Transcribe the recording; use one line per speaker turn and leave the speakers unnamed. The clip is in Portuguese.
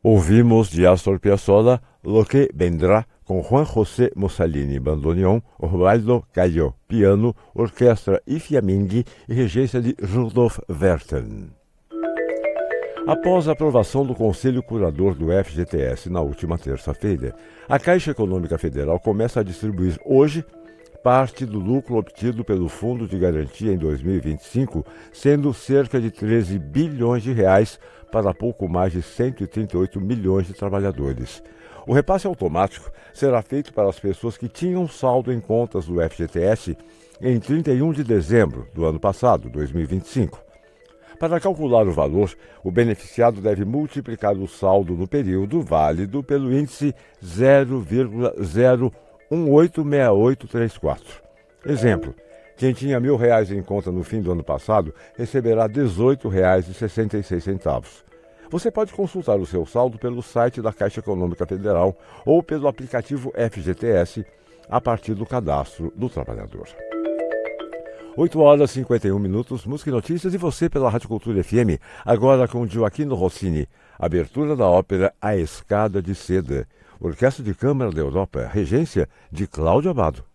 Ouvimos de Astor Piazzolla Lo que vendrá com Juan José Mussolini, bandoneon, Osvaldo Callo, piano, orquestra Ifyaming e regência de Rudolf Werthen. Após a aprovação do Conselho Curador do FGTS na última terça-feira, a Caixa Econômica Federal começa a distribuir hoje parte do lucro obtido pelo Fundo de Garantia em 2025, sendo cerca de 13 bilhões de reais para pouco mais de 138 milhões de trabalhadores. O repasse automático será feito para as pessoas que tinham saldo em contas do FGTS em 31 de dezembro do ano passado, 2025. Para calcular o valor, o beneficiado deve multiplicar o saldo no período válido pelo índice 0,0186834. Exemplo, quem tinha R$ 1.000 em conta no fim do ano passado receberá R$ 18,66. Você pode consultar o seu saldo pelo site da Caixa Econômica Federal ou pelo aplicativo FGTS a partir do cadastro do trabalhador. 8h51, música e notícias, e você pela Rádio Cultura FM, agora com Gioachino Rossini, abertura da ópera A Escada de Seda, Orquestra de Câmara da Europa, regência de Cláudio Abbado.